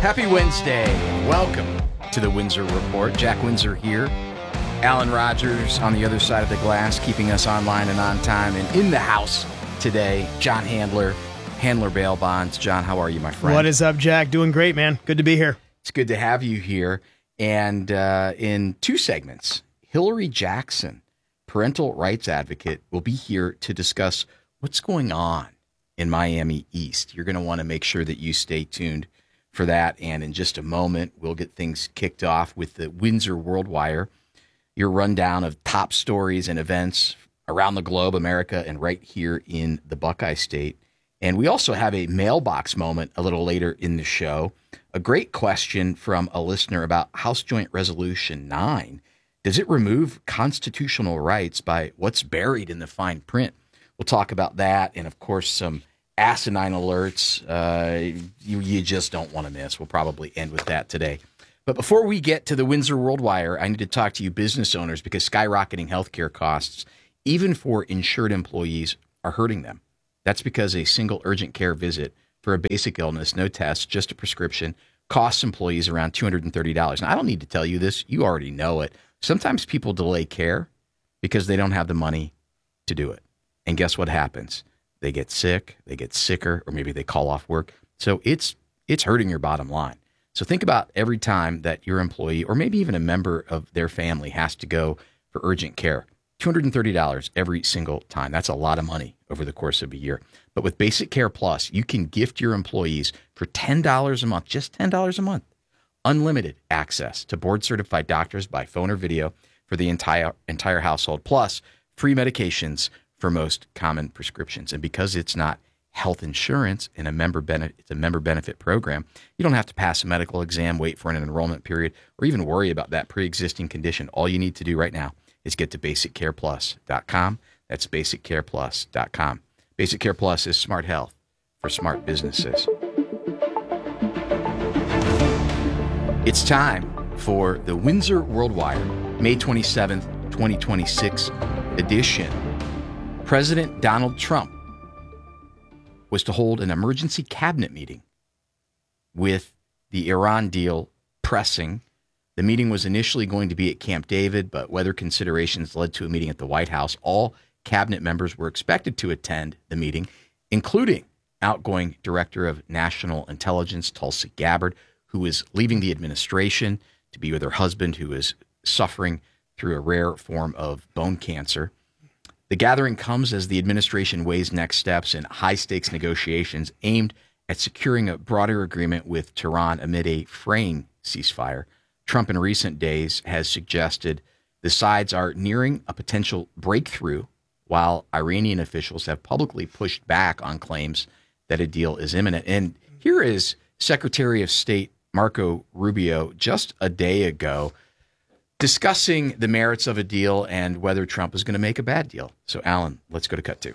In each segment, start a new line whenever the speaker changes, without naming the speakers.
Happy Wednesday. Welcome to the Windsor Report. Jack Windsor here. Alan Rogers on the other side of the glass, keeping us online and on time. And in the house today, John Handler Bail Bonds. John, how are you, my friend?
What is up, Jack? Doing great, man. Good to be here.
It's good to have you here. And in two segments, Hillary Jackson, parental rights advocate, will be here to discuss what's going on in Miami East. You're going to want to make sure that you stay tuned for that. And in just a moment, we'll get things kicked off with the Windsor World Wire, your rundown of top stories and events around the globe, America, and right here in the Buckeye State. And we also have a mailbox moment a little later in the show. A great question from a listener about House Joint Resolution 9. Does it remove constitutional rights by what's buried in the fine print? We'll talk about that and, of course, some asinine alerts you just don't want to miss. We'll probably end with that today. But before we get to the Windsor World Wire, I need to talk to you business owners because skyrocketing healthcare costs, even for insured employees, are hurting them. That's because a single urgent care visit for a basic illness, no test, just a prescription, costs employees around $230. Now, I don't need to tell you this. You already know it. Sometimes people delay care because they don't have the money to do it. And guess what happens? They get sick, they get sicker, or maybe they call off work. So it's hurting your bottom line. So think about every time that your employee or maybe even a member of their family has to go for urgent care. $230 every single time. That's a lot of money over the course of a year. But with Basic Care Plus, you can gift your employees for $10 a month, just $10 a month, unlimited access to board-certified doctors by phone or video for the entire household, plus free medications for most common prescriptions. And because it's not health insurance and it's a member benefit program, you don't have to pass a medical exam, wait for an enrollment period, or even worry about that pre-existing condition. All you need to do right now is get to basiccareplus.com. That's basiccareplus.com. Basic Care Plus is smart health for smart businesses. It's time for the Windsor World Wire, May 27th, 2026 edition. President Donald Trump was to hold an emergency cabinet meeting with the Iran deal pressing. The meeting was initially going to be at Camp David, but weather considerations led to a meeting at the White House. All cabinet members were expected to attend the meeting, including outgoing Director of National Intelligence, Tulsi Gabbard, who is leaving the administration to be with her husband, who is suffering through a rare form of bone cancer. The gathering comes as the administration weighs next steps in high-stakes negotiations aimed at securing a broader agreement with Tehran amid a fraying ceasefire. Trump in recent days has suggested the sides are nearing a potential breakthrough, while Iranian officials have publicly pushed back on claims that a deal is imminent. And here is Secretary of State Marco Rubio just a day ago discussing the merits of a deal and whether Trump is going to make a bad deal. So, Alan, let's go to cut two.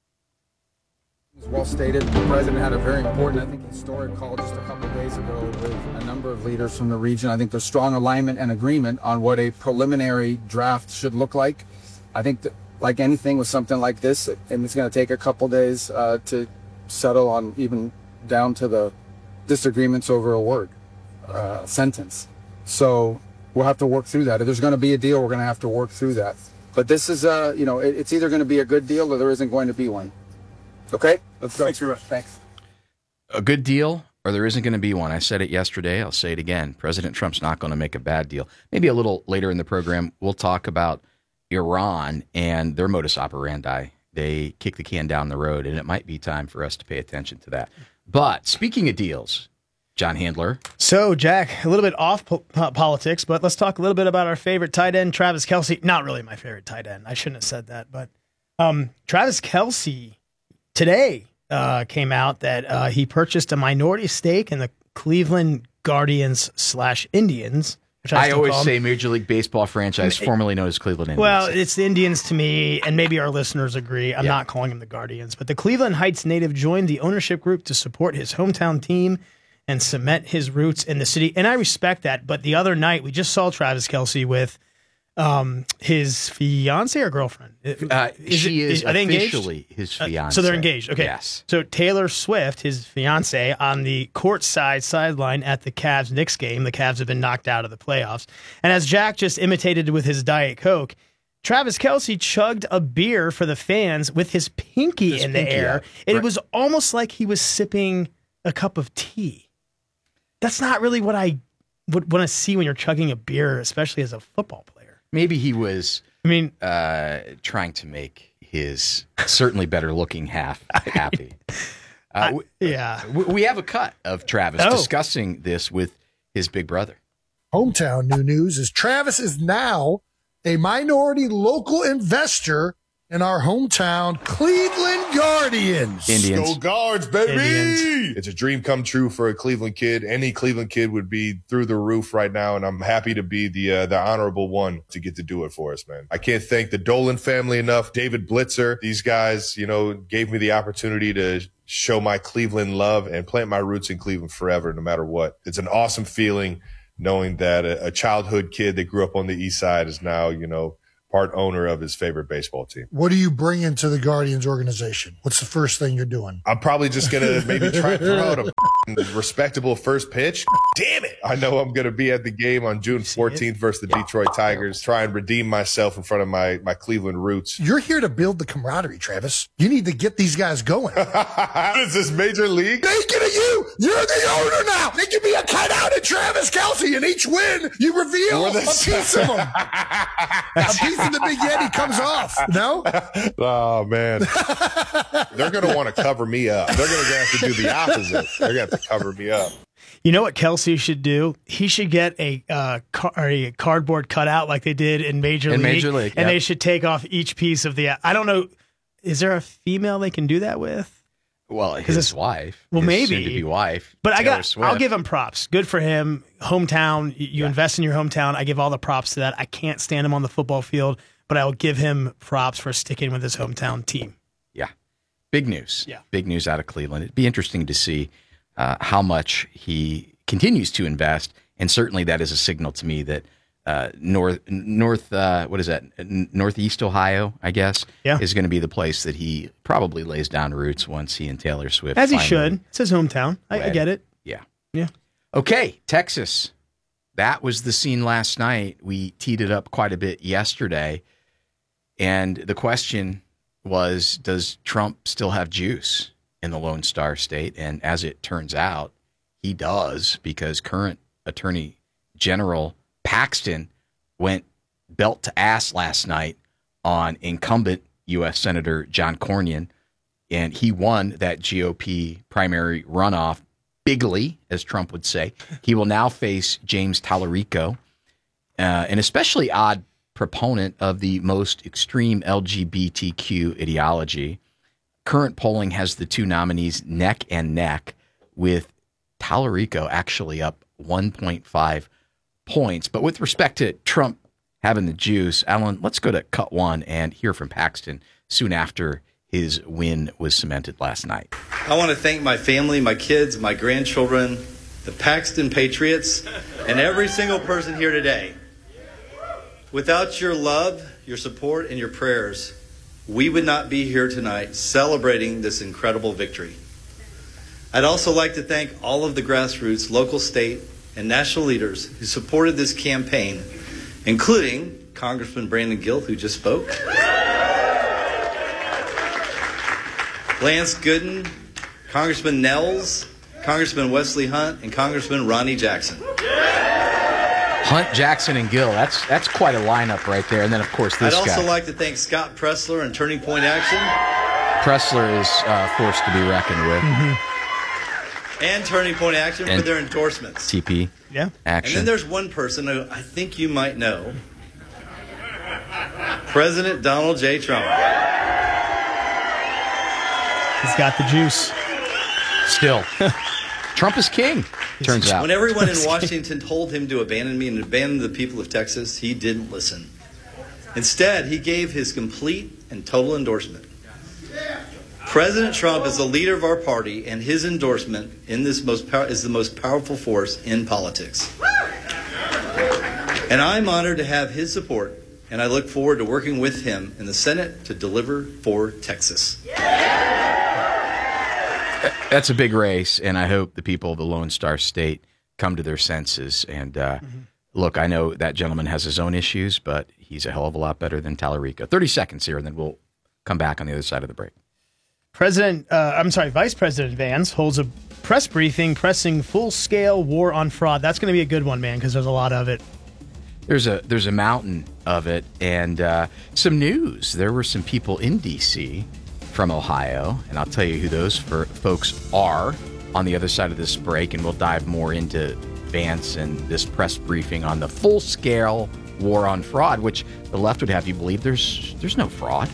As well stated, the president had a very important, I think, historic call just a couple of days ago with a number of leaders from the region. I think there's strong alignment and agreement on what a preliminary draft should look like. I think that, like anything with something like this, and it's going to take a couple of days to settle on, even down to the disagreements over a word, sentence. So we'll have to work through that. If there's going to be a deal, we're going to have to work through that. But this is, it's either going to be a good deal or there isn't going to be one. Okay? Let's go. Thanks very much. Thanks.
A good deal or there isn't going to be one. I said it yesterday. I'll say it again. President Trump's not going to make a bad deal. Maybe a little later in the program, we'll talk about Iran and their modus operandi. They kick the can down the road, and it might be time for us to pay attention to that. But speaking of deals, John Handler.
So, Jack, a little bit off politics, but let's talk a little bit about our favorite tight end, Travis Kelce. Not really my favorite tight end. I shouldn't have said that. But Travis Kelce today came out that he purchased a minority stake in the Cleveland Guardians/Indians. Which
I always say Major League Baseball franchise, formerly known as Cleveland Indians.
Well, it's the Indians to me, and maybe our listeners agree. I'm not calling them the Guardians. But the Cleveland Heights native joined the ownership group to support his hometown team and cement his roots in the city. And I respect that. But the other night, we just saw Travis Kelce with his fiance or girlfriend?
She is
are they engaged?
officially his fiance.
So they're engaged. Okay.
Yes.
So Taylor Swift, his fiance, on the courtside sideline at the Cavs-Knicks game. The Cavs have been knocked out of the playoffs. And as Jack just imitated with his Diet Coke, Travis Kelce chugged a beer for the fans with his pinky in the air. And it was almost like he was sipping a cup of tea. That's not really what I would want to see when you're chugging a beer, especially as a football player.
Maybe he was trying to make his certainly better looking half happy. We have a cut of Travis discussing this with his big brother.
Hometown new news is Travis is now a minority local investor in our hometown Cleveland Guardians.
Indians.
Go Guards, baby!
Indians.
It's a dream come true for a Cleveland kid. Any Cleveland kid would be through the roof right now, and I'm happy to be the honorable one to get to do it for us, man. I can't thank the Dolan family enough, David Blitzer. These guys, gave me the opportunity to show my Cleveland love and plant my roots in Cleveland forever, no matter what. It's an awesome feeling knowing that a childhood kid that grew up on the east side is now, part owner of his favorite baseball team.
What do you bring into the Guardians organization? What's the first thing you're doing?
I'm probably just going to maybe try and throw out a respectable first pitch. Damn it. I know I'm going to be at the game on June 14th versus the Detroit Tigers. Try and redeem myself in front of my Cleveland roots.
You're here to build the camaraderie, Travis. You need to get these guys going.
Is this major league?
They get at you. You're the owner now. They give me a cutout of Travis Kelce, and each win, you reveal a piece of them. A piece of the Big Yeti comes off. No?
Oh, man. They're going to want to cover me up. They're going to have to do the opposite. They're going to have to cover me up.
You know what Kelce should do? He should get a cardboard cutout like they did in Major League. And they should take off each piece of the... I don't know. Is there a female they can do that with?
Well, his wife.
Well,
his
maybe.
soon-to-be wife.
But
Swift.
I'll give him props. Good for him. Hometown. You invest in your hometown. I give all the props to that. I can't stand him on the football field, but I will give him props for sticking with his hometown team.
Yeah. Big news.
Yeah.
Big news out of Cleveland. It'd be interesting to see how much he continues to invest, and certainly that is a signal to me that Northeast Ohio, I guess, is going to be the place that he probably lays down roots once he and Taylor Swift.
As he should. It's his hometown. I get it.
Yeah.
Yeah.
Okay, Texas. That was the scene last night. We teed it up quite a bit yesterday, and the question was, does Trump still have juice in the Lone Star State? And as it turns out, he does, because current Attorney General Paxton went belt to ass last night on incumbent U.S. Senator John Cornyn, and he won that GOP primary runoff bigly, as Trump would say. He will now face James Tallarico, an especially odd proponent of the most extreme LGBTQ ideology. Current polling has the two nominees neck and neck, with Tallarico actually up 1.5 points. But with respect to Trump having the juice, Alan, let's go to cut one and hear from Paxton soon after his win was cemented last night.
I want to thank my family, my kids, my grandchildren, the Paxton Patriots, and every single person here today. Without your love, your support, and your prayers, we would not be here tonight celebrating this incredible victory. I'd also like to thank all of the grassroots, local, state, and national leaders who supported this campaign, including Congressman Brandon Gilth, who just spoke, Lance Gooden, Congressman Nels, Congressman Wesley Hunt, and Congressman Ronnie Jackson.
Hunt, Jackson, and Gill. That's quite a lineup right there. And then, of course, this guy.
I'd also like to thank Scott Pressler and Turning Point Action.
Pressler is forced to be reckoned with.
Mm-hmm.
And Turning Point Action for their endorsements.
TP.
Yeah.
Action.
And then there's one person who I think you might know. President Donald J. Trump.
He's got the juice.
Still. Trump is king, turns out.
When everyone in Washington told him to abandon me and abandon the people of Texas, he didn't listen. Instead, he gave his complete and total endorsement. President Trump is the leader of our party, and his endorsement in this is the most powerful force in politics. And I'm honored to have his support and I look forward to working with him in the Senate to deliver for Texas.
That's a big race, and I hope the people of the Lone Star State come to their senses. And look, I know that gentleman has his own issues, but he's a hell of a lot better than Tallarico. 30 seconds here, and then we'll come back on the other side of the break.
Vice President Vance holds a press briefing pressing full-scale war on fraud. That's going to be a good one, man, because there's a lot of it.
There's a mountain of it, and some news. There were some people in D.C. from Ohio, and I'll tell you who those folks are on the other side of this break, and we'll dive more into Vance and this press briefing on the full-scale war on fraud, which the left would have you believe there's no fraud.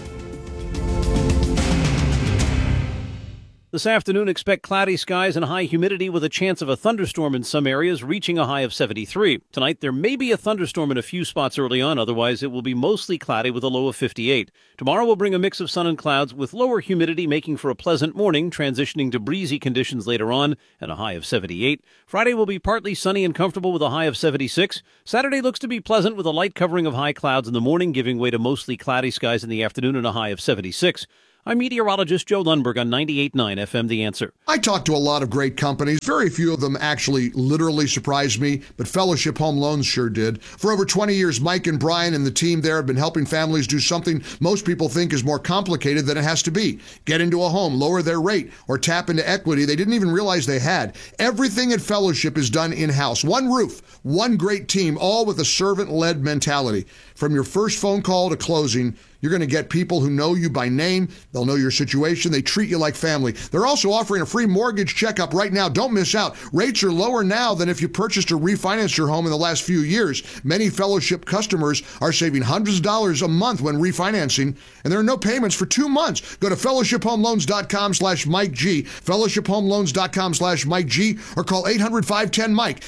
This afternoon, expect cloudy skies and high humidity with a chance of a thunderstorm in some areas, reaching a high of 73. Tonight, there may be a thunderstorm in a few spots early on. Otherwise, it will be mostly cloudy with a low of 58. Tomorrow will bring a mix of sun and clouds with lower humidity, making for a pleasant morning, transitioning to breezy conditions later on and a high of 78. Friday will be partly sunny and comfortable with a high of 76. Saturday looks to be pleasant with a light covering of high clouds in the morning, giving way to mostly cloudy skies in the afternoon and a high of 76. I'm meteorologist Joe Lundberg on 98.9 FM The Answer.
I talked to a lot of great companies. Very few of them actually literally surprised me, but Fellowship Home Loans sure did. For over 20 years, Mike and Brian and the team there have been helping families do something most people think is more complicated than it has to be. Get into a home, lower their rate, or tap into equity they didn't even realize they had. Everything at Fellowship is done in-house. One roof, one great team, all with a servant-led mentality. From your first phone call to closing, you're going to get people who know you by name. They'll know your situation. They treat you like family. They're also offering a free mortgage checkup right now. Don't miss out. Rates are lower now than if you purchased or refinanced your home in the last few years. Many Fellowship customers are saving hundreds of dollars a month when refinancing, and there are no payments for 2 months. Go to fellowshiphomeloans.com/Mike G, fellowshiphomeloans.com/Mike G, or call 800-510-MIKE,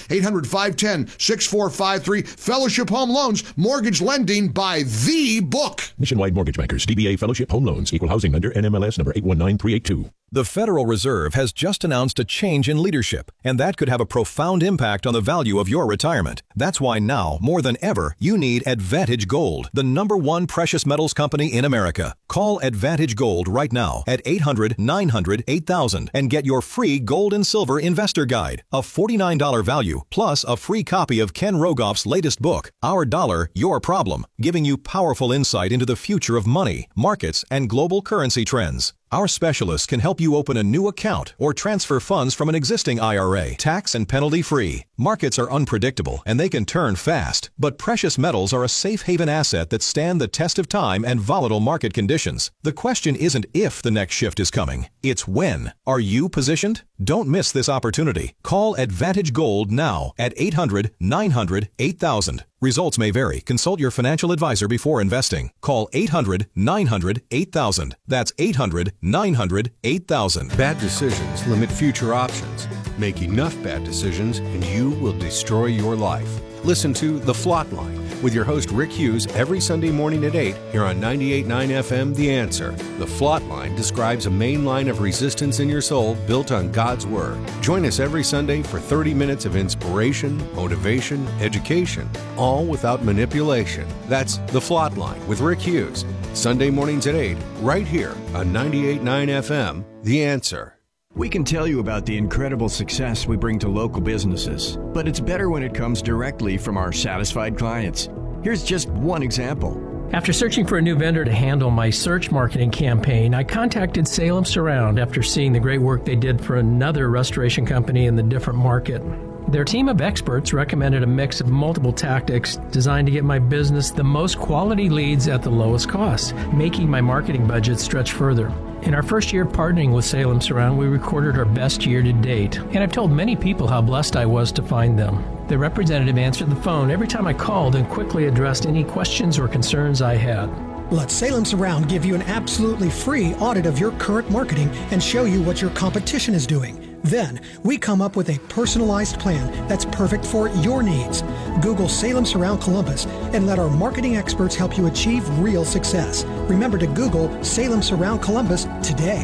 800-510-6453. Fellowship Home Loans, mortgage lending by the book.
Nationwide Mortgage Bankers, DBA Fellowship Home Loans, Equal Housing Lender, NMLS number 819382.
The Federal Reserve has just announced a change in leadership, and that could have a profound impact on the value of your retirement. That's why now, more than ever, you need Advantage Gold, the #1 precious metals company in America. Call Advantage Gold right now at 800-900-8000 and get your free gold and silver investor guide, a $49 value, plus a free copy of Ken Rogoff's latest book, Our Dollar, Your Problem, giving you powerful insight into the future of money, markets, and global currency trends. Our specialists can help you open a new account or transfer funds from an existing IRA, tax and penalty free. Markets are unpredictable and they can turn fast, but precious metals are a safe haven asset that stand the test of time and volatile market conditions. The question isn't if the next shift is coming, it's when. Are you positioned? Don't miss this opportunity. Call Advantage Gold now at 800-900-8000. Results may vary. Consult your financial advisor before investing. Call 800-900-8000. That's 800-900-8000.
Bad decisions limit future options. Make enough bad decisions and you will destroy your life. Listen to The Flot Line with your host Rick Hughes every Sunday morning at 8 here on 98.9 FM The Answer. The Flot Line describes a main line of resistance in your soul built on God's Word. Join us every Sunday for 30 minutes of inspiration, motivation, education, all without manipulation. That's The Flot Line with Rick Hughes. Sunday mornings at 8, right here on 98.9 FM The Answer.
We can tell you about the incredible success we bring to local businesses, but it's better when it comes directly from our satisfied clients. Here's just one example.
After searching for a new vendor to handle my search marketing campaign, I contacted Salem Surround after seeing the great work they did for another restoration company in the different market. Their team of experts recommended a mix of multiple tactics designed to get my business the most quality leads at the lowest cost, making my marketing budget stretch further. In our first year partnering with Salem Surround, we recorded our best year to date, and I've told many people how blessed I was to find them. The representative answered the phone every time I called and quickly addressed any questions or concerns I had.
Let Salem Surround give you an absolutely free audit of your current marketing and show you what your competition is doing. Then, we come up with a personalized plan that's perfect for your needs. Google Salem Surround Columbus and let our marketing experts help you achieve real success. Remember to Google Salem Surround Columbus today.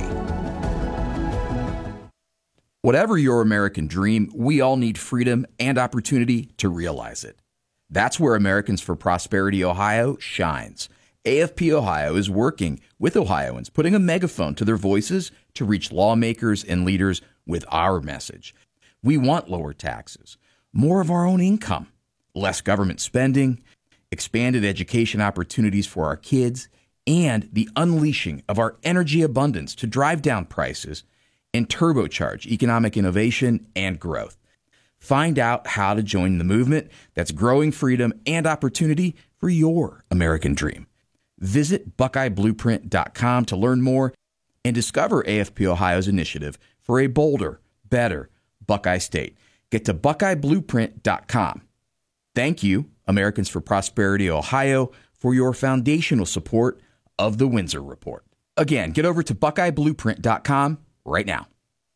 Whatever your American dream, we all need freedom and opportunity to realize it.
That's where Americans for Prosperity Ohio shines. AFP Ohio is working with Ohioans, putting a megaphone to their voices to reach lawmakers and leaders with our message. We want lower taxes, more of our own income, less government spending, expanded education opportunities for our kids, and the unleashing of our energy abundance to drive down prices and turbocharge economic innovation and growth. Find out how to join the movement that's growing freedom and opportunity for your American dream. Visit BuckeyeBlueprint.com to learn more and discover AFP Ohio's initiative for a bolder, better Buckeye State. Get to BuckeyeBlueprint.com. Thank you, Americans for Prosperity Ohio, for your foundational support of the Windsor Report. Again, get over to BuckeyeBlueprint.com right now.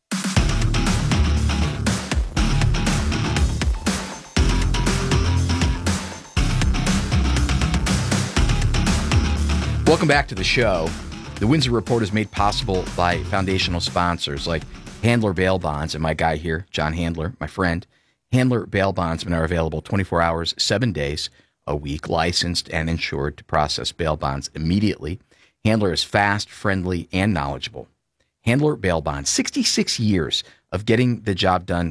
Welcome back to the show. The Windsor Report is made possible by foundational sponsors like Handler Bail Bonds and my guy here, John Handler, my friend. Handler Bail Bondsmen are available 24 hours, 7 days a week, licensed and insured to process bail bonds immediately. Handler is fast, friendly, and knowledgeable. Handler Bail Bonds, 66 years of getting the job done